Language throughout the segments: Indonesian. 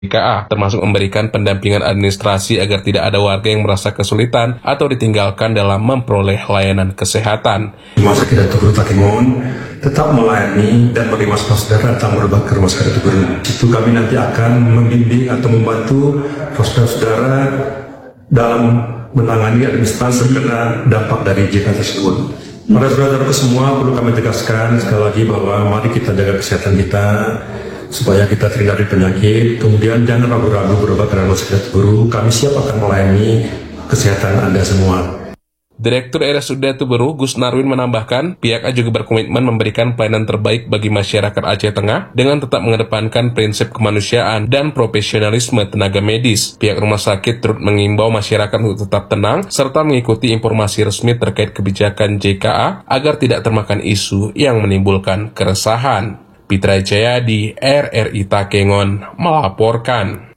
JKA, termasuk memberikan pendampingan administrasi agar tidak ada warga yang merasa kesulitan atau ditinggalkan dalam memperoleh layanan kesehatan. Rumah sakit Datuk Guru Takengon tetap melayani dan menerima saudara datang berobat ke rumah sakit Datuk Guru. Itu kami nanti akan membimbing atau membantu saudara-saudara dalam menangani administrasi terkena dampak dari JKA tersebut. Para saudara-saudara semua perlu kami tegaskan sekali lagi bahwa mari kita jaga kesehatan kita, supaya kita terhindar dari penyakit. Kemudian jangan ragu-ragu berobat ke rumah sakit Guru. Kami siap akan melayani kesehatan Anda semua. Direktur RSUD Tuberu, Gus Narwin menambahkan, pihaknya juga berkomitmen memberikan pelayanan terbaik bagi masyarakat Aceh Tengah dengan tetap mengedepankan prinsip kemanusiaan dan profesionalisme tenaga medis. Pihak rumah sakit turut mengimbau masyarakat untuk tetap tenang serta mengikuti informasi resmi terkait kebijakan JKA agar tidak termakan isu yang menimbulkan keresahan. Pitra Jaya di RRI Takengon melaporkan.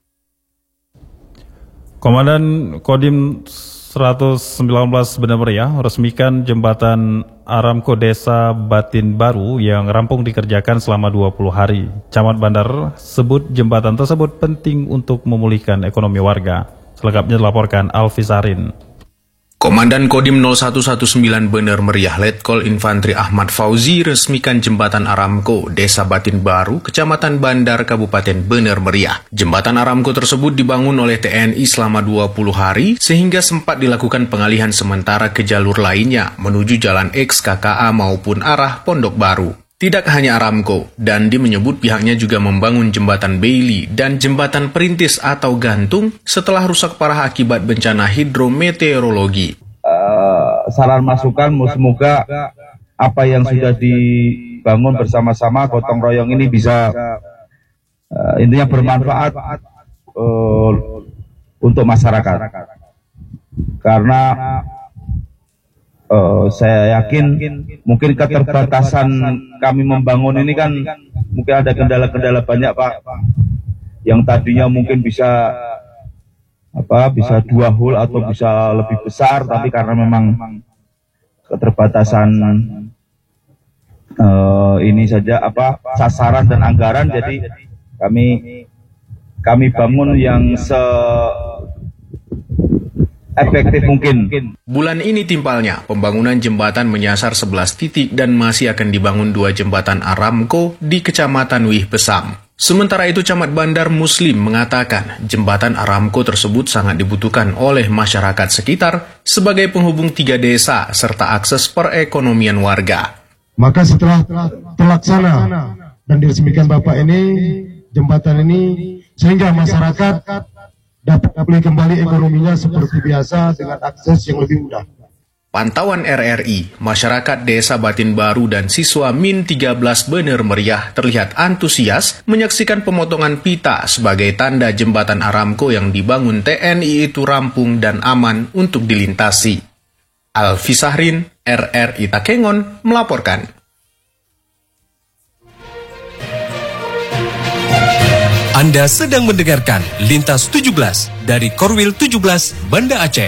Komandan Kodim 119 Banda Meriah resmikan jembatan Aramco Desa Batin Baru yang rampung dikerjakan selama 20 hari. Camat Bandar sebut jembatan tersebut penting untuk memulihkan ekonomi warga. Selengkapnya dilaporkan Alfi Sarin. Komandan Kodim 0119 Bener Meriah Letkol Infantri Ahmad Fauzi resmikan jembatan Aramco Desa Batin Baru, Kecamatan Bandar, Kabupaten Bener Meriah. Jembatan Aramco tersebut dibangun oleh TNI selama 20 hari sehingga sempat dilakukan pengalihan sementara ke jalur lainnya menuju Jalan X KKA maupun arah Pondok Baru. Tidak hanya Aramco, Dandi menyebut pihaknya juga membangun jembatan Bailey dan jembatan perintis atau gantung setelah rusak parah akibat bencana hidrometeorologi. Saran masukan, semoga apa yang sudah dibangun bersama-sama gotong royong ini bisa intinya bermanfaat untuk masyarakat. Karena saya yakin mungkin keterbatasan kami membangun ini kan mungkin ada kendala-kendala banyak Pak, yang tadinya mungkin bisa 2 hole atau bisa lebih besar, tapi karena memang keterbatasan ini saja sasaran dan anggaran, jadi kami bangun yang efektif mungkin. Bulan ini timpalnya, pembangunan jembatan menyasar 11 titik dan masih akan dibangun 2 jembatan Aramco di Kecamatan Wih Besam. Sementara itu, Camat Bandar Muslim mengatakan jembatan Aramco tersebut sangat dibutuhkan oleh masyarakat sekitar sebagai penghubung 3 desa serta akses perekonomian warga. Maka setelah terlaksana dan diresmikan Bapak ini, jembatan ini, sehingga masyarakat dapat pulih kembali ekonominya seperti biasa dengan akses yang lebih mudah. Pantauan RRI, masyarakat Desa Batin Baru dan siswa Min 13 Bener Meriah terlihat antusias menyaksikan pemotongan pita sebagai tanda jembatan Aramco yang dibangun TNI itu rampung dan aman untuk dilintasi. Alfi Sahrin, RRI Takengon melaporkan. Anda sedang mendengarkan Lintas 17 dari Korwil 17 Banda Aceh.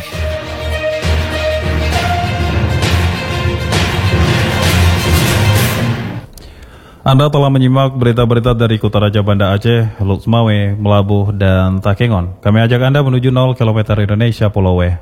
Anda telah menyimak berita-berita dari Kota Raja Banda Aceh, Lutsmawe, Melabuh, dan Takengon. Kami ajak Anda menuju 0 km Indonesia Pulau W.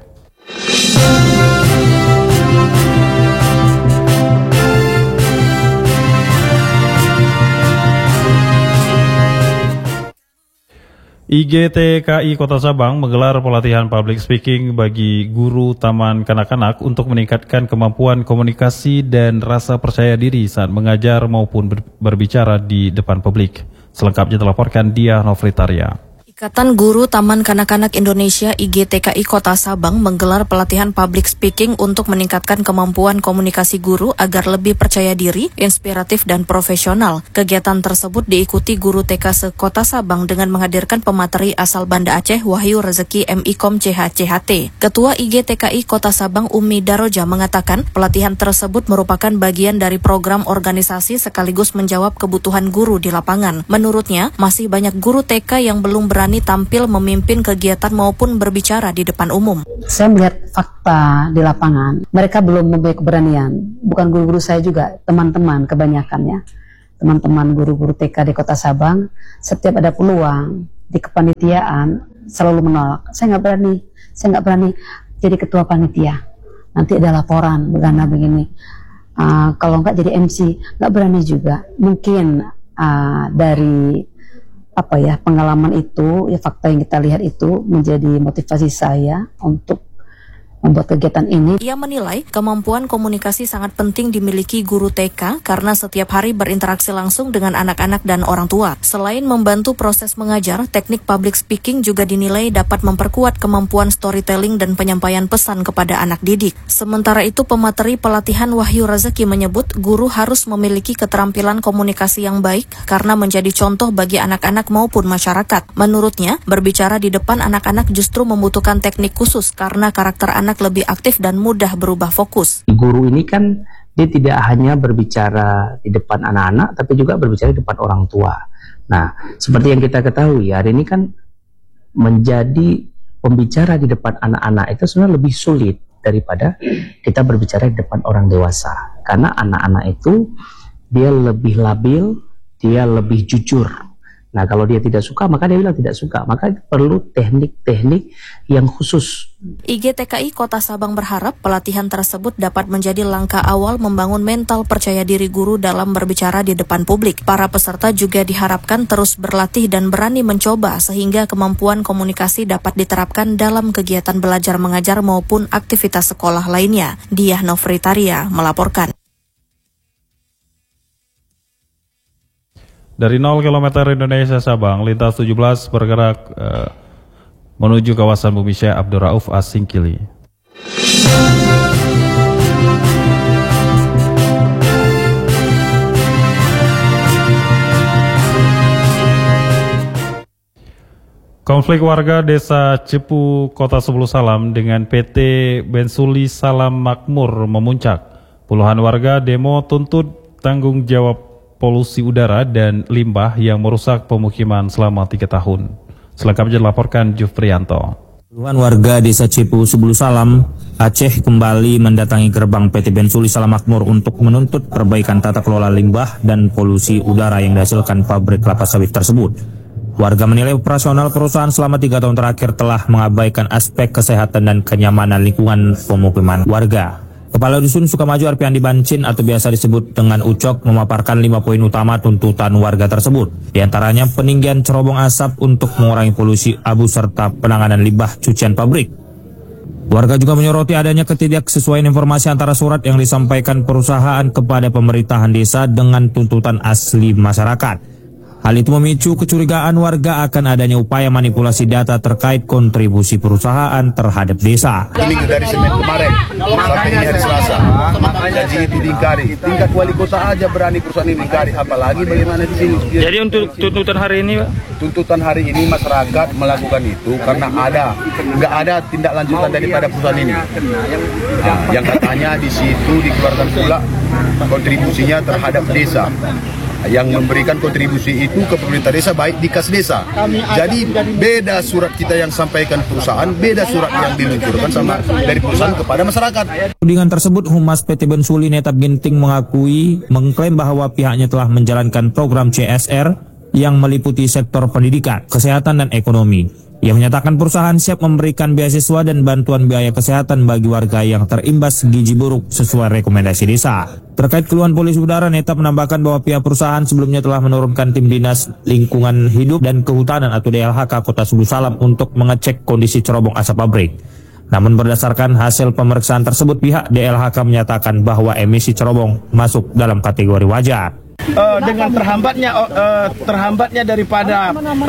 IGTKI Kota Sabang menggelar pelatihan public speaking bagi guru taman kanak-kanak untuk meningkatkan kemampuan komunikasi dan rasa percaya diri saat mengajar maupun berbicara di depan publik. Selengkapnya dilaporkan Dia Novritarya. Ikatan Guru Taman Kanak-Kanak Indonesia IGTKI Kota Sabang menggelar pelatihan public speaking untuk meningkatkan kemampuan komunikasi guru agar lebih percaya diri, inspiratif, dan profesional. Kegiatan tersebut diikuti guru TK se-Kota Sabang dengan menghadirkan pemateri asal Banda Aceh Wahyu Rezeki MIKOM CHCHT. Ketua IGTKI Kota Sabang Umi Daroja mengatakan pelatihan tersebut merupakan bagian dari program organisasi sekaligus menjawab kebutuhan guru di lapangan. Menurutnya, masih banyak guru TK yang belum berani tampil memimpin kegiatan maupun berbicara di depan umum. Saya melihat fakta di lapangan, mereka belum mempunyai keberanian. Bukan guru-guru saya juga, teman-teman kebanyakannya. Teman-teman guru-guru TK di Kota Sabang, setiap ada peluang di kepanitiaan selalu menolak. Saya nggak berani jadi ketua panitia. Nanti ada laporan begini. Kalau nggak jadi MC, nggak berani juga. Mungkin dari pengalaman itu, ya fakta yang kita lihat itu menjadi motivasi saya untuk membuat kegiatan ini. Ia menilai kemampuan komunikasi sangat penting dimiliki guru TK karena setiap hari berinteraksi langsung dengan anak-anak dan orang tua. Selain membantu proses mengajar, teknik public speaking juga dinilai dapat memperkuat kemampuan storytelling dan penyampaian pesan kepada anak didik. Sementara itu, pemateri pelatihan Wahyu Rezeki menyebut guru harus memiliki keterampilan komunikasi yang baik karena menjadi contoh bagi anak-anak maupun masyarakat. Menurutnya, berbicara di depan anak-anak justru membutuhkan teknik khusus karena karakter anak lebih aktif dan mudah berubah fokus. Guru ini kan dia tidak hanya berbicara di depan anak-anak, tapi juga berbicara di depan orang tua. Nah, seperti yang kita ketahui, hari ini kan menjadi pembicara di depan anak-anak itu sebenarnya lebih sulit daripada kita berbicara di depan orang dewasa. Karena anak-anak itu dia lebih labil, dia lebih jujur. Nah, kalau dia tidak suka, maka dia bilang tidak suka. Maka perlu teknik-teknik yang khusus. IGTKI Kota Sabang berharap pelatihan tersebut dapat menjadi langkah awal membangun mental percaya diri guru dalam berbicara di depan publik. Para peserta juga diharapkan terus berlatih dan berani mencoba sehingga kemampuan komunikasi dapat diterapkan dalam kegiatan belajar mengajar maupun aktivitas sekolah lainnya. Diah Novritaria melaporkan. Dari 0 km Indonesia Sabang, lintas 17 bergerak menuju kawasan Bumi Syekh Abdul Rauf Asingkili. Konflik warga Desa Cepu, Kota Sebulu Salam dengan PT Bensuli Salam Makmur memuncak. Puluhan warga demo tuntut tanggung jawab polusi udara dan limbah yang merusak pemukiman selama 3 tahun. Selengkapnya dilaporkan Jufrianto. Puluhan warga Desa Cepu, Sebulu Salam, Aceh kembali mendatangi gerbang PT Bensuli Salam Makmur untuk menuntut perbaikan tata kelola limbah dan polusi udara yang dihasilkan pabrik kelapa sawit tersebut. Warga menilai operasional perusahaan selama 3 tahun terakhir telah mengabaikan aspek kesehatan dan kenyamanan lingkungan pemukiman warga. Kepala Dusun Sukamaju Arpiandi Bancin atau biasa disebut dengan Ucok memaparkan 5 poin utama tuntutan warga tersebut. Di antaranya peninggian cerobong asap untuk mengurangi polusi abu serta penanganan limbah cucian pabrik. Warga juga menyoroti adanya ketidaksesuaian informasi antara surat yang disampaikan perusahaan kepada pemerintahan desa dengan tuntutan asli masyarakat. Hal itu memicu kecurigaan warga akan adanya upaya manipulasi data terkait kontribusi perusahaan terhadap desa. Ini dari Senin kemarin sampai ini hari Selasa. Jadi itu diingkari. Tingkat wali kota aja berani perusahaan ini ingkari, apalagi bagaimana di sini. Jadi untuk tuntutan hari ini, Pak? Tuntutan hari ini masyarakat melakukan itu karena nggak ada tindak lanjutan daripada perusahaan ini. Yang katanya di situ dikeluarkan pula kontribusinya terhadap desa. Yang memberikan kontribusi itu ke pemerintah desa baik di kas desa. Jadi beda surat kita yang sampaikan perusahaan, beda surat yang diluncurkan sama dari perusahaan kepada masyarakat. Tudingan tersebut Humas PT Bensuli Netap Ginting mengklaim bahwa pihaknya telah menjalankan program CSR yang meliputi sektor pendidikan, kesehatan dan ekonomi. Ia menyatakan perusahaan siap memberikan beasiswa dan bantuan biaya kesehatan bagi warga yang terimbas gizi buruk sesuai rekomendasi desa. Terkait keluhan polusi udara, Netap menambahkan bahwa pihak perusahaan sebelumnya telah menurunkan tim Dinas Lingkungan Hidup dan Kehutanan atau DLHK Kota Sebulu Salam untuk mengecek kondisi cerobong asap pabrik. Namun berdasarkan hasil pemeriksaan tersebut, pihak DLHK menyatakan bahwa emisi cerobong masuk dalam kategori wajar. Dengan terhambatnya daripada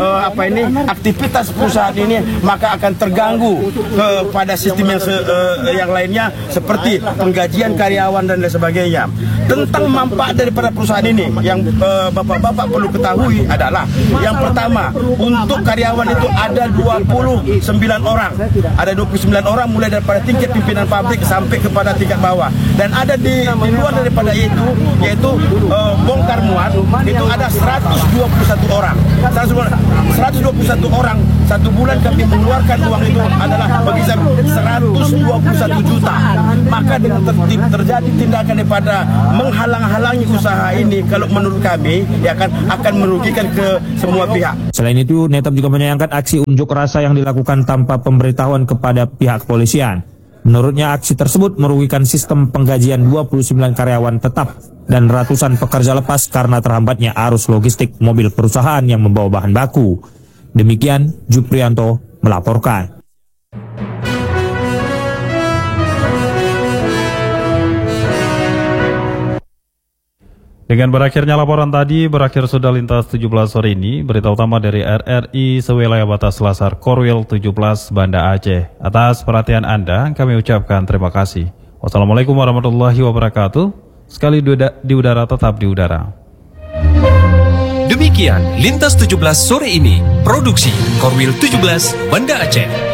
aktivitas perusahaan ini, maka akan terganggu kepada sistem yang lainnya seperti penggajian karyawan dan lain sebagainya. Tentang manfaat daripada perusahaan ini yang bapak-bapak perlu ketahui adalah yang pertama, untuk karyawan itu ada 29 orang. Ada 29 orang mulai daripada tingkat pimpinan pabrik sampai kepada tingkat bawah. Dan ada di luar daripada itu yaitu bongkar muat itu ada 121 orang. 121 orang satu bulan kami mengeluarkan uang itu adalah berkisar 121 juta. Maka dengan terjadi tindakan daripada menghalang-halangi usaha ini, kalau menurut kami ya kan akan merugikan ke semua pihak. Selain itu, Netap juga menyayangkan aksi unjuk rasa yang dilakukan tanpa pemberitahuan kepada pihak kepolisian. Menurutnya, aksi tersebut merugikan sistem penggajian 29 karyawan tetap dan ratusan pekerja lepas karena terhambatnya arus logistik mobil perusahaan yang membawa bahan baku. Demikian, Juprianto melaporkan. Dengan berakhirnya laporan tadi, berakhir sudah Lintas 17 sore ini. Berita utama dari RRI sewilayah batas Selasar Korwil 17 Banda Aceh. Atas perhatian Anda, kami ucapkan terima kasih. Wassalamualaikum warahmatullahi wabarakatuh. Sekali di udara, tetap di udara. Demikian Lintas 17 sore ini. Produksi Korwil 17 Banda Aceh.